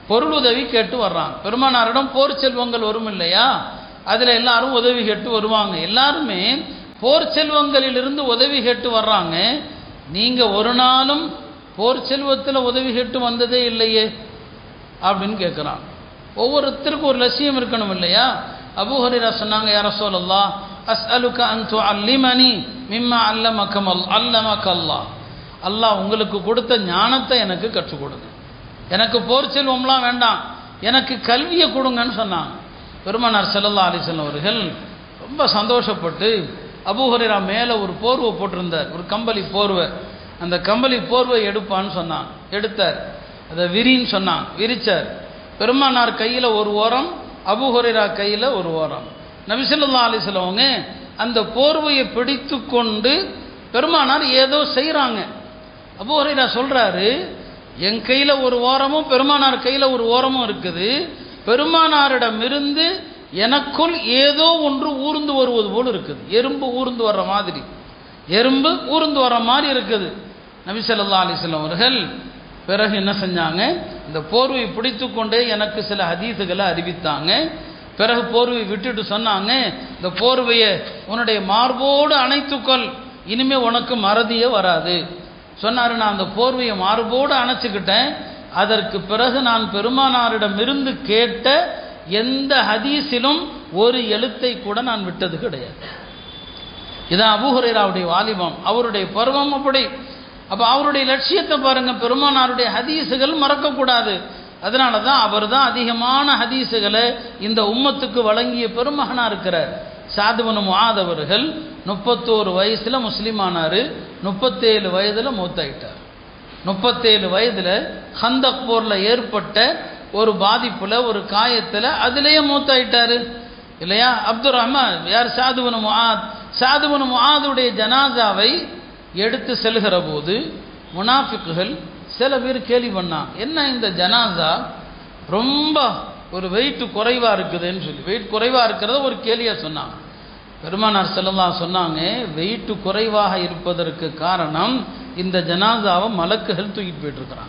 Speaker 3: பொருளுதவி கேட்டு வர்றாங்க. பெருமானாரிடம் போர் செல்வங்கள் வரும் இல்லையா, அதில் எல்லாரும் உதவி கேட்டு வருவாங்க. எல்லாருமே போர் செல்வங்களிலிருந்து உதவி கேட்டு வர்றாங்க. நீங்கள் ஒரு நாளும் போர் செல்வத்தில் உதவி கேட்டு வந்ததே இல்லையே அப்படின்னு கேட்குறான். ஒவ்வொருத்தருக்கும் ஒரு லட்சியம் இருக்கணும் இல்லையா. அபூ ஹுரைரா சொன்னாங்க, யா ரசூலல்லாஹ் அஸ்அலுக அன் துஅல்லிமனி மிம்மா அல்லமக அல்லமக அல்லாஹ், அல்லாஹ் உங்களுக்கு கொடுத்த ஞானத்தை எனக்கு கற்றுக் கொடுங்க. எனக்கு போர் செல்வம்லாம் வேண்டாம், எனக்கு கல்வியை கொடுங்கன்னு சொன்னாங்க. பெருமானார் ஸல்லல்லாஹு அலைஹி வஸல்லம் அவர்கள் ரொம்ப சந்தோஷப்பட்டு அபூ ஹுரைரா மேலே ஒரு போர்வை போட்டிருந்தார், ஒரு கம்பளி போர்வை. அந்த கம்பளி போர்வை எடுப்பான்னு சொன்னான். எடுத்தார். அதை விரின்னு சொன்னான், விரிச்சார். பெருமானார் கையில் ஒரு ஓரம், அபூ ஹுரைரா கையில் ஒரு ஓரம். நபி ஸல்லல்லாஹு அலைஹி வஸல்லம் அவங்க அந்த போர்வையை பிடித்து கொண்டு பெருமானார் ஏதோ செய்கிறாங்க. அபூ ஹுரைரா சொல்கிறாரு, என் கையில் ஒரு ஓரமும் பெருமானார் கையில் ஒரு ஓரமும் இருக்குது. பெருமானாரிடமிருந்து எனக்குள் ஏதோ ஒன்று ஊர்ந்து வருவது போல் இருக்குது. எறும்பு ஊர்ந்து வர்ற மாதிரி, எறும்பு ஊர்ந்து வர்ற மாதிரி இருக்குது. நபி ஸல்லல்லாஹு அலைஹி வஸல்லம் அவர்கள் பிறகு என்ன செஞ்சாங்க, இந்த போர்வையை பிடித்து கொண்டே எனக்கு சில ஹதீஸுகளை அறிவித்தாங்க. பிறகு போர்வையை விட்டுட்டு சொன்னாங்க, இந்த போர்வையை உன்னுடைய மார்போடு அணைத்துக்கொள், இனிமே உனக்கு மறதியே வராது சொன்னார். நான் அந்த போர்வையை மார்போடு அணைச்சிக்கிட்டேன். அதற்கு பிறகு நான் பெருமானாரிடமிருந்து கேட்ட எந்த ஹதீஸிலும் ஒரு எழுத்தை கூட நான் விட்டது கிடையாது. இதான் அபூ ஹுரைராவுடைய வாலிபம், அவருடைய பருவம் அப்படி. அப்போ அவருடைய லட்சியத்தை பாருங்க, பெருமானாருடைய ஹதீஸுகள் மறக்கக்கூடாது. அதனால தான் அவர் தான் அதிகமான ஹதீஸுகளை இந்த உம்மத்துக்கு வழங்கிய பெருமகனாக இருக்கிறார். சாத் இப்னு முஆத் அவர்கள் முப்பத்தோரு வயசில் முஸ்லீமானார், முப்பத்தேழு வயதில் மூத்தாயிட்டார். முப்பத்தேழு வயதில் ஹந்தக் போரில் ஏற்பட்ட ஒரு பாதிப்பில், ஒரு காயத்தில், அதிலேயே மூத்தாயிட்டார் இல்லையா. அப்துர் ரஹ்மான் யார், சாத் இப்னு முஆத். சாத் இப்னு முஆதுடைய ஜனாசாவை எடுத்து செல்கிற போது முனாஃபிக்குகள் சில பேர் கேலி பண்ணான், என்ன இந்த ஜனாசா ரொம்ப ஒரு வெயிட் குறைவாக இருக்குதுன்னு சொல்லி, வெயிட் குறைவாக இருக்கிறத ஒரு கேலியாக சொன்னாங்க. பெருமானார் ஸல்லல்லாஹு அலைஹி சொன்னாங்க, வெயிட் குறைவாக இருப்பதற்கு காரணம் இந்த ஜனாசாவை மலக்குகள் தூக்கிட்டு போயிட்டு இருக்கிறாங்க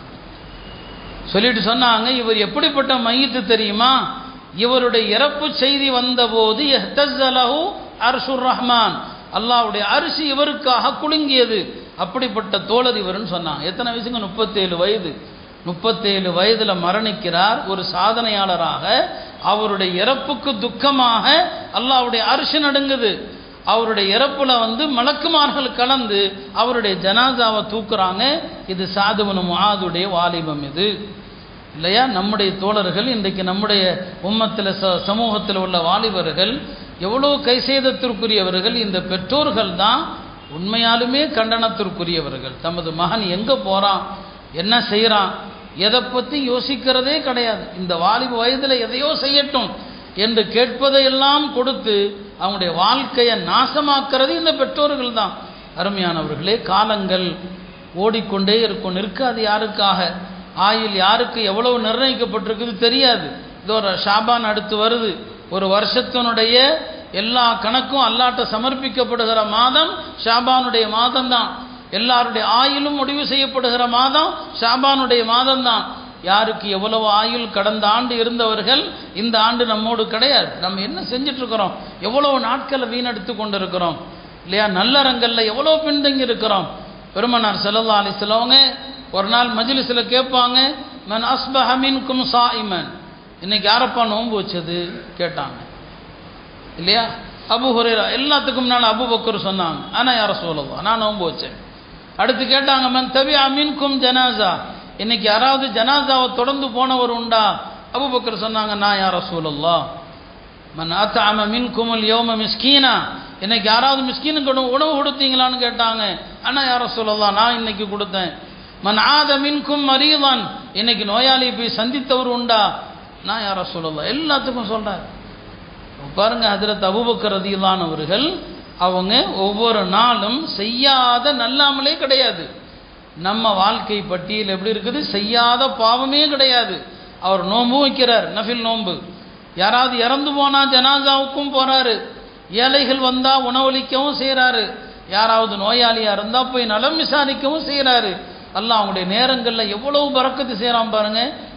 Speaker 3: சொல்லிட்டு சொன்னாங்க. இவர் எப்படிப்பட்ட மையத்து தெரியுமா, இவருடைய இறப்பு செய்தி வந்தபோது இஹ்தஸலஹு அர்ஷுர் ரஹ்மான், அல்லாஹ்வுடைய அரிசி இவருக்காக குலுங்கியது, அப்படிப்பட்ட தோழர் இவருன்னு சொன்னாங்க. எத்தனை வயசுங்க, முப்பத்தேழு வயது. முப்பத்தேழு வயதில் மரணிக்கிறார் ஒரு சாதனையாளராக. அவருடைய இறப்புக்கு துக்கமாக அல்லாஹ்வுடைய அரிசி நடுங்குது. அவருடைய இறப்புல வந்து மலக்குமார்கள் கலந்து அவருடைய ஜனாசாவை தூக்குறாங்க. இது சாத் இப்னு முஆதுடைய வாலிபம் இது இல்லையா. நம்முடைய தோழர்கள் இன்றைக்கு நம்முடைய உம்மத்தில் சமூகத்தில் உள்ள வாலிபர்கள் எவ்வளோ கைசேதத்திற்குரியவர்கள். இந்த பெற்றோர்கள் தான் உண்மையாலுமே கண்டனத்திற்குரியவர்கள். தமது மகன் எங்கே போகிறான், என்ன செய்கிறான், எதை பற்றி யோசிக்கிறதே கிடையாது. இந்த வாலிப வயதில் எதையோ செய்யட்டும் என்று கேட்பதையெல்லாம் கொடுத்து அவங்களுடைய வாழ்க்கையை நாசமாக்கிறது இந்த பெற்றோர்கள் தான். அருமையானவர்களே, காலங்கள் ஓடிக்கொண்டே இருக்கும். நிற்காது யாருக்காக, ஆயுள் யாருக்கு எவ்வளவு நிர்ணயிக்கப்பட்டிருக்குது தெரியாது. இதோ ஷாபான் அடுத்து வருது. ஒரு வருஷத்தினுடைய எல்லா கணக்கும் அல்லாட்ட சமர்ப்பிக்கப்படுகிற மாதம் ஷாபானுடைய மாதம் தான். எல்லாருடைய ஆயுளும் முடிவு செய்யப்படுகிற மாதம் ஷாபானுடைய மாதம் தான். யாருக்கு எவ்வளவு ஆயுள் கடந்த ஆண்டு இருந்தவர்கள் இந்த ஆண்டு நம்மோடு கிடையாது. நம்ம என்ன செஞ்சுட்டு இருக்கிறோம், எவ்வளவு நாட்களை வீணெடுத்து கொண்டு இருக்கிறோம் இல்லையா. நல்லறங்களில் எவ்வளோ பின்தங்கி இருக்கிறோம். பெருமானார் ஸல்லல்லாஹு அலைஹி வஸல்லம் ஒரு நாள் மஜ்லிஸில் கேட்பாங்க, மன் அஸ்பஹ மின்கும் ஸாயிமன், இன்னைக்கு யாரப்பா நோன்பு வச்சது கேட்டாங்க இல்லையா. அபூ ஹுரைரா எல்லாத்துக்கும் முன்னால் அபூபக்கர் சொன்னாங்க, ஆனா யா ரசூலல்லாஹ் நான் நோன்பு வச்சேன். அடுத்து கேட்டாங்க, மன் தபிஅ மின்கும் ஜனாஸா, இன்னைக்கு யாராவது ஜனாஸாவை தொடர்ந்து போனவர் உண்டா? அபூபக்கர் சொன்னாங்க, நான் யா ரசூலல்லாஹ். மன் அத்அம மின்குமுல் யௌம மிஸ்கீனா, இன்னைக்கு யாராவது மிஸ்கீனுக்கு உணவு கொடுத்தீங்களான்னு கேட்டாங்க. ஆனா யா ரசூலல்லாஹ் நான் இன்னைக்கு கொடுத்தேன். மன் ஆத மின்கும் மரீதான், இன்னைக்கு நோயாளியை போய் சந்தித்தவர் உண்டா? நான் யா ரசூலல்லாஹ். எல்லாத்துக்கும் சொல்றாரு பாருங்க. ஹஜ்ரத் அபூபக்கர் ரலியல்லாஹு அன்ஹு அவர்கள் அவங்க ஒவ்வொரு நாளும் செய்யாத நல்லாமலே கிடையாது. நம்ம வாழ்க்கை பட்டியல் எப்படி இருக்குது, செய்யாத பாவமே கிடையாது. அவர் நோன்பு வைக்கிறார், நஃபில் நோன்பு. யாராவது இறந்து போனா ஜனாசாவுக்கும் போறாரு. ஏழைகள் வந்தா உணவளிக்கவும் செய்கிறாரு. யாராவது நோயாளியா இருந்தா போய் நலம் விசாரிக்கவும் செய்கிறாரு. அல்லாஹ் அவங்களுடைய நேரங்களில் எவ்வளவு பரக்கத்து செய்கிறான் பாருங்க.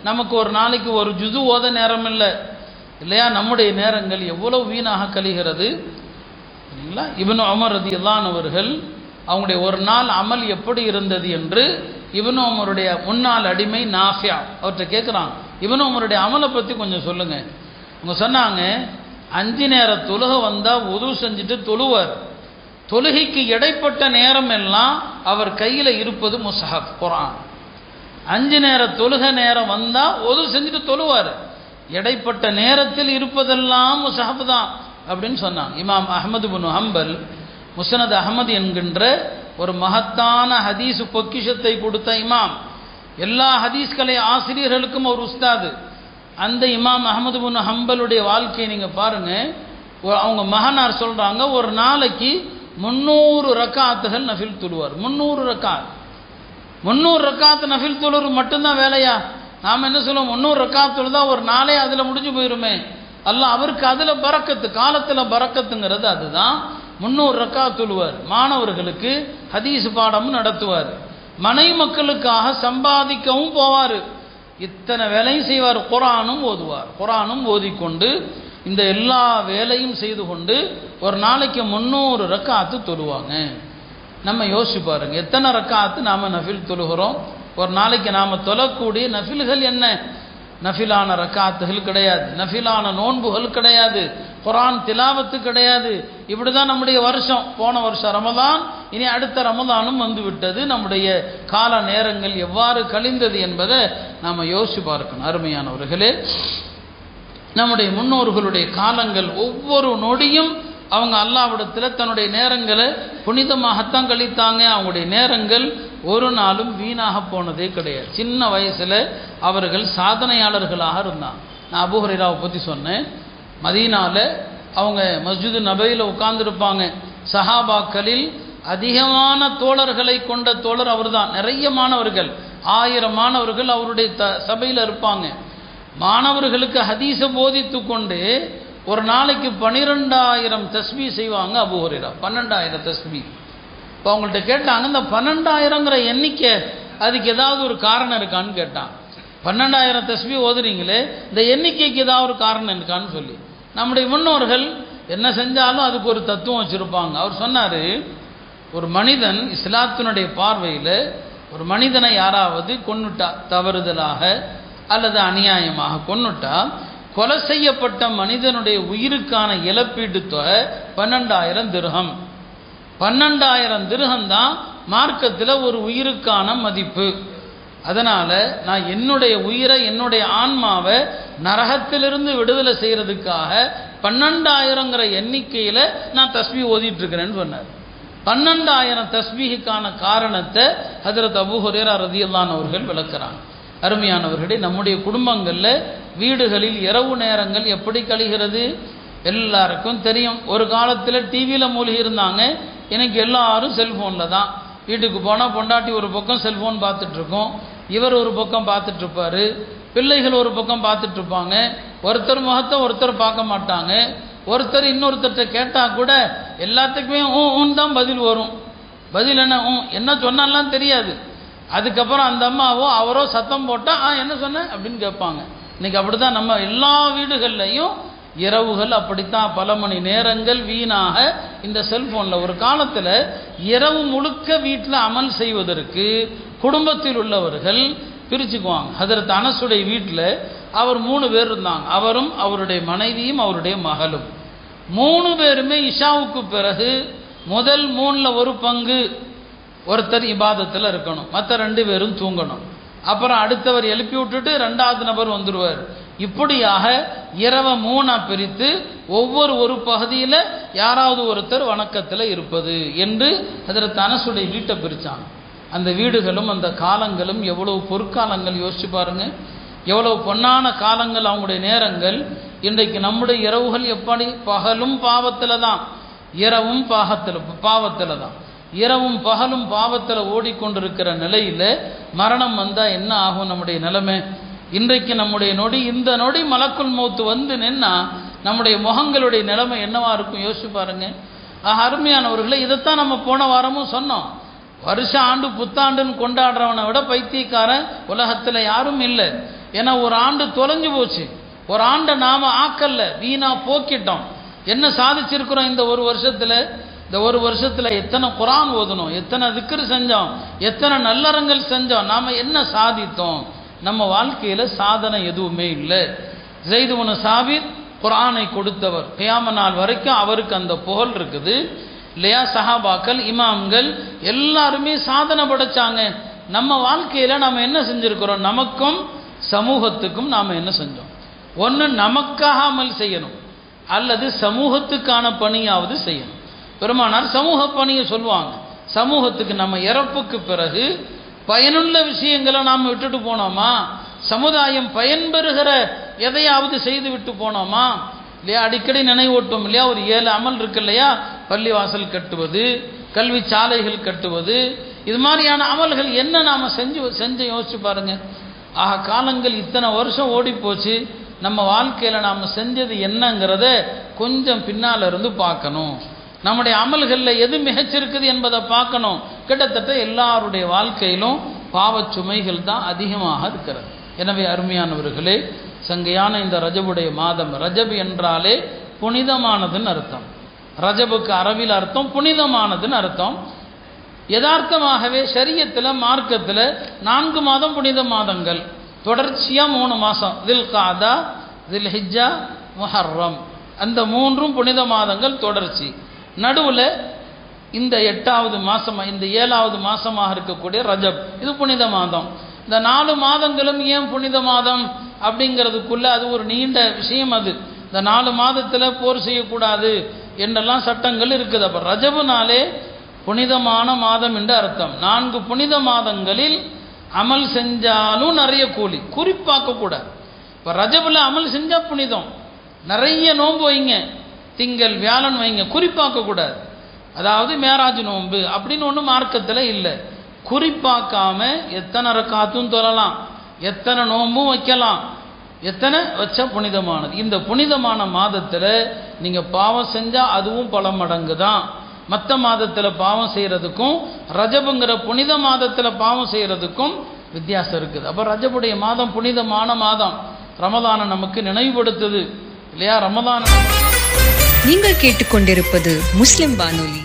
Speaker 3: நமக்கு ஒரு நாளைக்கு ஒரு ஜுது ஓத நேரம் இல்லை இல்லையா? நம்முடைய நேரங்கள் எவ்வளவு வீணாக கழிகிறது சரிங்களா? இப்னு உமர் ரலியல்லாஹு அவர்கள் அவங்களுடைய ஒரு நாள் அமல் எப்படி இருந்தது என்று இப்னு உமருடைய முன்னாள் அடிமை நாஃபியா அவர்கிட்ட கேட்குறாங்க, இப்னு உமருடைய அமலை பற்றி கொஞ்சம் சொல்லுங்க. அவங்க சொன்னாங்க, அஞ்சு நேர தொழுகை வந்தால் உது செஞ்சுட்டு தொழுவார். தொழுகைக்கு இடைப்பட்ட நேரம் எல்லாம் அவர் கையில் இருப்பது முஸ்ஹப் குர்ஆன். அஞ்சு நேர தொழுகை நேரம் வந்தால் உது செஞ்சுட்டு தொழுவார். இடைப்பட்ட நேரத்தில் இருப்பதெல்லாம் முஸ்ஹப் தான் அப்படின்னு சொன்னாங்க. இமாம் அஹ்மது பின் ஹம்பல் முஸ்னத் அஹ்மது என்கின்ற ஒரு மகத்தான ஹதீஸ் பொக்கிஷத்தை கொடுத்த இமாம், எல்லா ஹதீஸ்களை ஆசிரியர்களுக்கும் ஒரு உஸ்தாது. அந்த இமாம் அஹ்மது பின் ஹம்பலுடைய வாழ்க்கையை நீங்கள் பாருங்கள். அவங்க மகனார் சொல்கிறாங்க, ஒரு நாளைக்கு முந்நூறு ரக்காத்துகள் நஃபில் தொழுவார். முந்நூறு ரக்காத் முந்நூறு ரக்காத்து நஃபில் தொழுவது மட்டும்தான் வேலையா? நாம் என்ன சொல்லுவோம், முந்நூறு ரக்காத் தொழுதா ஒரு நாளே அதில் முடிஞ்சு போயிருமே. அல்லாஹ் அவருக்கு அதில் பரக்கத்து, காலத்தில் பரக்கத்துங்கிறது அதுதான். முந்நூறு ரக்காத் தொழுவார். மாணவர்களுக்கு ஹதீஸ் பாடமும் நடத்துவார். மனைவி மக்களுக்காக சம்பாதிக்கவும் போவார். இத்தனை வேலையும் செய்வார். குர்ஆனும் ஓதுவார். குர்ஆனும் ஓதிக்கொண்டு இந்த எல்லா வேலையும் செய்து கொண்டு ஒரு நாளைக்கு முந்நூறு ரக்காத்து தொழுவாங்க. நம்ம யோசிச்சு பாருங்க, எத்தனை ரக்காத்து நாம் நஃபில் தொழுகிறோம்? ஒரு நாளைக்கு நாம் தொழக்கூடிய நஃபில்கள் என்ன? நஃபிலான ரக்காத்துகள் கிடையாது, நஃபிலான நோன்புகள் கிடையாது, குர்ஆன் திலாவத்து கிடையாது. இப்படி தான் நம்முடைய வருஷம். போன வருஷம் ரமதான், இனி அடுத்த ரமதானும் வந்து விட்டது. நம்முடைய கால நேரங்கள் எவ்வாறு கழிந்தது என்பதை நாம் யோசிச்சு பார்க்கணும். அருமையானவர்களே, நம்முடைய முன்னோர்களுடைய காலங்கள் ஒவ்வொரு நொடியும் அவங்க அல்லாஹ்விடத்தில் தன்னுடைய நேரங்களை புனிதமாகத்தான் கழித்தாங்க. அவங்களுடைய நேரங்கள் ஒரு நாளும் வீணாக போனதே கிடையாது. சின்ன வயசில் அவர்கள் சாதனையாளர்களாக இருந்தாங்க. நான் அபூ ஹுரைராவை பற்றி சொன்னேன். மதீனாவில் அவங்க மஸ்ஜிது நபவியில் உட்கார்ந்துருப்பாங்க. சஹாபாக்களில் அதிகமான தோழர்களை கொண்ட தோழர் அவர் தான். நிறைய மாணவர்கள், ஆயிரம் மாணவர்கள் அவருடைய த சபையில் இருப்பாங்க. மாணவர்களுக்கு ஹதீஸை போதித்து கொண்டு ஒரு நாளைக்கு பன்னிரெண்டாயிரம் தஸ்பீ செய்வாங்க அபூ ஹுரைரா. பன்னெண்டாயிரம் தஸ்பீ. இப்போ அவங்கள்ட்ட கேட்டாங்க, இந்த பன்னெண்டாயிரங்கிற எண்ணிக்கை அதுக்கு ஏதாவது ஒரு காரணம் இருக்கான்னு கேட்டான். பன்னெண்டாயிரம் தஸ்பீ ஓதுறீங்களே, இந்த எண்ணிக்கைக்கு ஏதாவது ஒரு காரணம் இருக்கான்னு சொல்லி. நம்முடைய முன்னோர்கள் என்ன செஞ்சாலும் அதுக்கு ஒரு தத்துவம் வச்சுருப்பாங்க. அவர் சொன்னார், ஒரு மனிதன் இஸ்லாத்தினுடைய பார்வையில் ஒரு மனிதனை யாராவது கொன்னுட்டா, தவறுதலாக அல்லது அநியாயமாக கொன்னுட்டா, கொலை செய்யப்பட்ட மனிதனுடைய உயிருக்கான இழப்பீட்டு தொகை பன்னெண்டாயிரம் திர்ஹம். பன்னெண்டாயிரம் திர்ஹம் தான் மார்க்கத்தில் ஒரு உயிருக்கான மதிப்பு. அதனால் நான் என்னுடைய உயிரை, என்னுடைய ஆன்மாவை நரகத்திலிருந்து விடுதலை செய்கிறதுக்காக பன்னெண்டாயிரங்கிற எண்ணிக்கையில் நான் தஸ்பீ ஓதிட்டு இருக்கிறேன்னு சொன்னார். பன்னெண்டாயிரம் தஸ்பீஹுக்கான காரணத்தை ஹஜ்ரத் அபூ ஹுரைரா ரலியல்லாஹு அவர்கள் விளக்குறாங்க. அருமையானவர்களே, நம்முடைய குடும்பங்களில் வீடுகளில் இரவு நேரங்கள் எப்படி கழிகிறது எல்லாருக்கும் தெரியும். ஒரு காலத்தில் டிவியில் மூழ்கி இருந்தாங்க, எனக்கு எல்லாரும் செல்ஃபோனில் தான். வீட்டுக்கு போனால் பொண்டாட்டி ஒரு பக்கம் செல்ஃபோன் பார்த்துட்ருக்கோம், இவர் ஒரு பக்கம் பார்த்துட்ருப்பார், பிள்ளைகள் ஒரு பக்கம் பார்த்துட்ருப்பாங்க. ஒருத்தர் முகத்தை ஒருத்தர் பார்க்க மாட்டாங்க. ஒருத்தர் இன்னொருத்தர்கிட்ட கேட்டால் கூட எல்லாத்துக்குமே ஊ ஊன் தான் பதில் வரும். பதில் என்ன, ஊ என்ன சொன்னாலாம் தெரியாது. அதுக்கப்புறம் அந்த அம்மாவோ அவரோ சத்தம் போட்டால் ஆ என்ன சொன்ன அப்படின்னு கேட்பாங்க. இன்றைக்கி அப்படி தான் நம்ம எல்லா வீடுகள்லையும் இரவுகள் அப்படித்தான். பல மணி நேரங்கள் வீணாக இந்த செல்ஃபோனில். ஒரு காலத்தில் இரவு முழுக்க வீட்டில் அமல் செய்வதற்கு குடும்பத்தில் உள்ளவர்கள் பிரிச்சுக்குவாங்க. ஹஜ்ரத் அனஸுடைய வீட்டில் அவர் மூணு பேர் இருந்தாங்க. அவரும் அவருடைய மனைவியும் அவருடைய மகளும். மூணு பேருமே இஷாவுக்கு பிறகு முதல் மூணில் ஒரு பங்கு ஒருத்தர் இபாதத்தில் இருக்கணும், மற்ற ரெண்டு பேரும் தூங்கணும். அப்புறம் அடுத்தவர் எழுப்பி விட்டுட்டு ரெண்டாவது நபர் வந்துடுவார். இப்படியாக இரவை மூணா பிரித்து ஒவ்வொரு ஒரு பகுதியில் யாராவது ஒருத்தர் வணக்கத்தில் இருப்பது என்று ஹஜ்ரத் அனஸுடைய வீட்டை பிரித்தாங்க. அந்த வீடுகளும் அந்த காலங்களும் எவ்வளவு பொற்காலங்கள் யோசிச்சு பாருங்க. எவ்வளவு பொன்னான காலங்கள் அவங்களுடைய நேரங்கள். இன்றைக்கு நம்முடைய இரவுகள் எப்படி? பகலும் பாவத்தில் தான், இரவும் பாகத்தில் பாவத்தில் தான். இரவும் பகலும் பாவத்தில் ஓடிக்கொண்டிருக்கிற நிலையில் மரணம் வந்தால் என்ன ஆகும் நம்முடைய நிலைமை? இன்றைக்கு நம்முடைய நொடி, இந்த நொடி மலக்குல் மௌத்து வந்து நின்னா நம்முடைய முகங்களுடைய நிலைமை என்னவா இருக்கும் யோசிச்சு பாருங்க. ஆக அருமையானவர்களை, இதைத்தான் நம்ம போன வாரமும் சொன்னோம். வருஷ ஆண்டு புத்தாண்டுன்னு கொண்டாடுறவனை விட பைத்தியக்காரன் உலகத்தில் யாரும் இல்லை. ஏன்னா ஒரு ஆண்டு தொலைஞ்சு போச்சு, ஒரு ஆண்டை நாம ஆக்கல்ல, வீணா போக்கிட்டோம். என்ன சாதிச்சிருக்கிறோம் இந்த ஒரு வருஷத்துல? இந்த ஒரு வருஷத்துல எத்தனை குர்ஆன் ஓதணும், எத்தனை திக்ர் செஞ்சோம், எத்தனை நல்லறங்கள் செஞ்சோம், நாம என்ன சாதித்தோம்? நம்ம வாழ்க்கையில சாதனை எதுவுமே இல்லை. ஸைத் இப்னு சாபித் குர்ஆனை கொடுத்தவர், கியாமத் நாள் வரைக்கும் அவருக்கு அந்த புகழ் இருக்குது இல்லையா? சஹாபாக்கள், இமாம்கள் எல்லாருமே சாதனை படைச்சாங்க. நம்ம வாழ்க்கையில நாம என்ன செஞ்சிருக்கிறோம்? நமக்கும் சமூகத்துக்கும் நாம என்ன செஞ்சோம்? ஒன்று நமக்காக அமல் செய்யணும், அல்லது சமூகத்துக்கான பணியாவது செய்யணும். பெருமானார் சமூக பணியை சொல்லுவாங்க. சமூகத்துக்கு நம்ம இறப்புக்கு பிறகு பயனுள்ள விஷயங்களை நாம் விட்டுட்டு போனோமா? சமுதாயம் பயன்பெறுகிற எதையாவது செய்து விட்டு போனோமா இல்லையா? அடிக்கடி நினைவூட்டும் இல்லையா? ஒரு ஏழு அமல் இருக்கு இல்லையா? பள்ளிவாசல் கட்டுவது, கல்வி சாலைகள் கட்டுவது, இது மாதிரியான அமல்கள் என்ன நாம செஞ்சு செஞ்சு யோசிச்சு பாருங்க. ஆக காலங்கள் இத்தனை வருஷம் ஓடி போச்சு, நம்ம வாழ்க்கையில நாம செஞ்சது என்னங்கிறத கொஞ்சம் பின்னால இருந்து பார்க்கணும். நம்முடைய அமல்களில் எது மிகச்சிருக்குது என்பதை பார்க்கணும். கிட்டத்தட்ட எல்லாருடைய வாழ்க்கையிலும் பாவச் சுமைகள் தான் அதிகமாக இருக்கிறது. எனவே அருமையானவர்களே, சங்கையான இந்த ரஜபுடைய மாதம், ரஜப் என்றாலே புனிதமானதுன்னு அர்த்தம். ரஜபுக்கு அரபில் அர்த்தம் புனிதமானதுன்னு அர்த்தம். யதார்த்தமாகவே ஷரியத்தில், மார்க்கத்தில் நான்கு மாதம் புனித மாதங்கள், தொடர்ச்சியாக மூணு மாதம், தில் காதா, தில் ஹிஜ்ஜா, முஹர்ரம், அந்த மூன்றும் புனித மாதங்கள் தொடர்ச்சி. நடுவில் இந்த எட்டாவது மாதம், இந்த ஏழாவது மாதமாக இருக்கக்கூடிய ரஜப், இது புனித மாதம். இந்த நாலு மாதங்களும் ஏன் புனித மாதம் அப்படிங்கிறதுக்குள்ள அது ஒரு நீண்ட விஷயம். அது இந்த நாலு மாதத்தில் போர் செய்யக்கூடாது என்றெல்லாம் சட்டங்கள் இருக்குது. அப்போ ரஜபுனாலே புனிதமான மாதம் என்று அர்த்தம். நான்கு புனித மாதங்களில் அமல் செஞ்சாலும் நிறைய கூலி, குறிப்பாக்க கூடாது. இப்போ ரஜபில் அமல் செஞ்சால் புனிதம், நிறைய நோன்பு வைங்க, திங்கள் வியாழன் வைங்க, குறிப்பாக்க கூடாது. அதாவது மேராஜ் நோன்பு அப்படின்னு ஒன்று மார்க்கத்தில் இல்லை. குறிப்பாக்காம எத்தனை ரக்காத்தும் தொழலாம், எத்தனை நோன்பும் வைக்கலாம், எத்தனை வச்ச புனிதமானது. இந்த புனிதமான மாதத்தில் நீங்கள் பாவம் செஞ்சால் அதுவும் பல மடங்கு தான். மற்ற மாதத்தில் பாவம் செய்கிறதுக்கும் ரஜபுங்கிற புனித மாதத்தில் பாவம் செய்கிறதுக்கும் வித்தியாசம் இருக்குது. அப்போ ரஜபுடைய மாதம் புனிதமான மாதம், ரமதானை நமக்கு நினைவுபடுத்துது இல்லையா? ரமதான
Speaker 4: நீங்கள் கேட்டுக்கொண்டிருப்பது முஸ்லிம் வானொலி.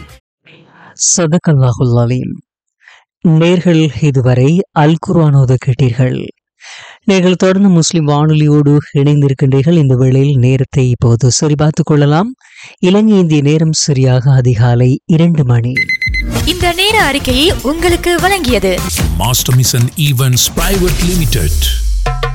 Speaker 2: சதகல்லாஹுல் அலீம். நேர்கள் இதுவரை அல் குர்ஆன் ஓத கேட்டீர்கள். நீங்கள் தொடர்ந்து முஸ்லிம் வானொலியோடு இணைந்திருக்கின்றீர்கள். இந்த வேளையில் நேரத்தை இப்போது சரிபார்த்துக் கொள்ளலாம். இலங்கை இந்திய நேரம் சரியாக அதிகாலை இரண்டு மணி.
Speaker 4: இந்த நேர அறிக்கையை உங்களுக்கு வழங்கியது
Speaker 5: master mission events private limited.